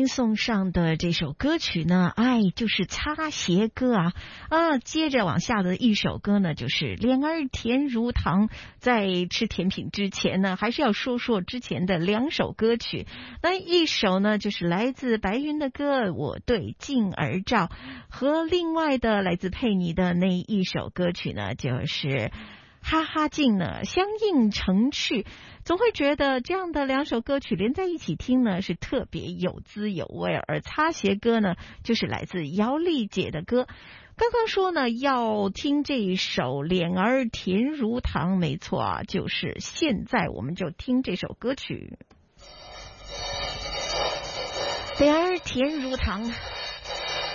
您送上的这首歌曲呢，爱就是擦鞋歌接着往下的一首歌呢，就是莲儿甜如糖。在吃甜品之前呢，还是要说说之前的两首歌曲。那一首呢，就是来自白云的歌《我对镜儿照》，和另外的来自佩妮的那一首歌曲呢，就是哈哈镜呢相映成趣。总会觉得这样的两首歌曲连在一起听呢，是特别有滋有味。而擦鞋歌呢，就是来自姚丽姐的歌。刚刚说呢，要听这一首脸儿甜如糖，没错啊，就是现在我们就听这首歌曲。脸儿甜如糖。